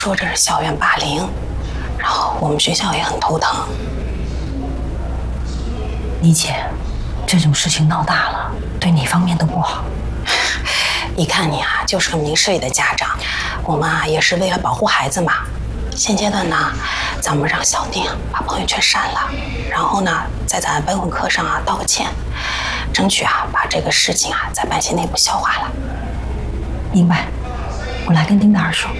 说这是校园霸凌，然后我们学校也很头疼。 妮姐，这种事情闹大了，对哪方面都不好。 一看你啊，就是个明事理的家长，我们啊也是为了保护孩子嘛。现阶段呢，咱们让小丁把朋友圈删了，然后呢，在咱班会课上啊道个歉，争取啊把这个事情啊在班级内部消化了。 明白，我来跟丁达尔说。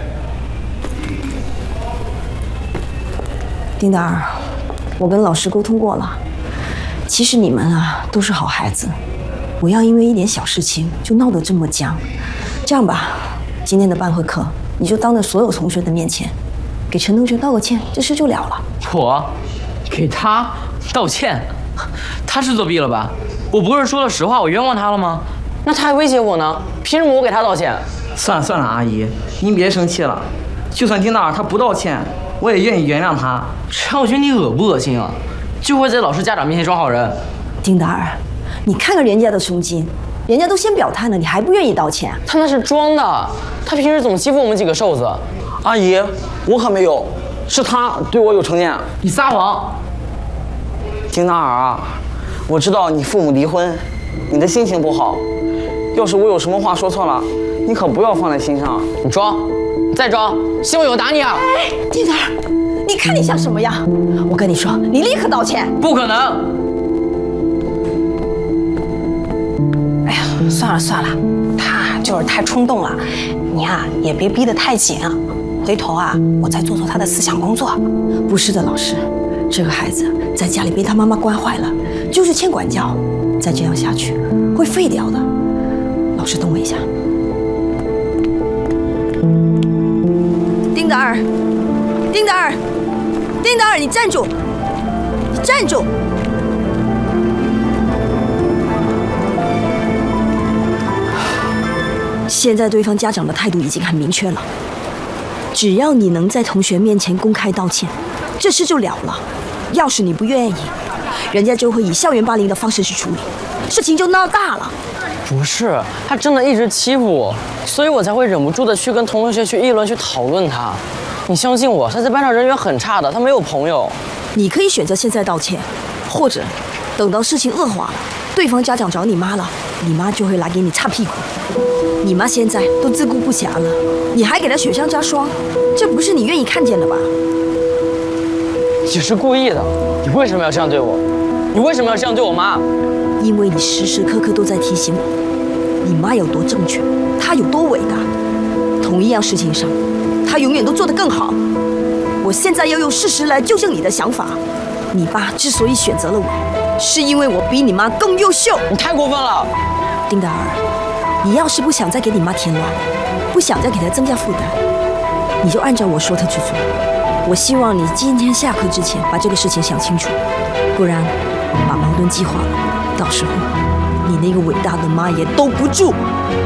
丁达尔，我跟老师沟通过了，其实你们啊都是好孩子，不要因为一点小事情就闹得这么僵。这样吧，今天的班会课你就当着所有同学的面前，给陈同学道个歉，这事就了了。 我给他道歉，他是作弊了吧？我不是说了实话，我冤枉他了吗？那他还威胁我呢，凭什么我给他道歉？ 算了算了，阿姨，您别生气了。就算丁达尔他不道歉，我也愿意原谅他。 陈小军，你恶不恶心啊？就会在老师家长面前装好人。 丁达尔，你看看人家的胸襟，人家都先表态了，你还不愿意道歉？ 他那是装的，他平时总欺负我们几个瘦子。 阿姨，我可没有，是他对我有成见。 你撒谎！ 丁达尔啊，我知道你父母离婚，你的心情不好。要是我有什么话说错了，你可不要放在心上。 你装，你再装，希望有打你啊！ 哎，丁达尔，你看你像什么样？我跟你说，你立刻道歉！ 不可能！ 哎呀，算了算了，他就是太冲动了，你啊也别逼得太紧啊。回头啊，我再做做他的思想工作。 不是的，老师，这个孩子在家里被他妈妈惯坏了，就是欠管教，再这样下去会废掉的。老师，等我一下。丁达尔，丁达尔，丁达尔，你站住！你站住！现在对方家长的态度已经很明确了。只要你能在同学面前公开道歉，这事就了了。要是你不愿意，人家就会以校园霸凌的方式去处理，事情就闹大了。 不是，他真的一直欺负我，所以我才会忍不住的去跟同学去议论、去讨论他。你相信我，他在班上人缘很差的，他没有朋友。 你可以选择现在道歉，或者等到事情恶化了，对方家长找你妈了，你妈就会来给你擦屁股。你妈现在都自顾不暇了，你还给她雪上加霜，这不是你愿意看见的吧？ 你是故意的，你为什么要这样对我？你为什么要这样对我妈？ 因为你时时刻刻都在提醒我，你妈有多正确，她有多伟大。同一样事情上，她永远都做得更好。我现在要用事实来纠正你的想法。你爸之所以选择了我，是因为我比你妈更优秀。 你太过分了， 丁达尔。你要是不想再给你妈添乱，不想再给她增加负担，你就按照我说的去做。我希望你今天下课之前把这个事情想清楚，不然把矛盾激化了，到时候你那个伟大的妈也兜不住。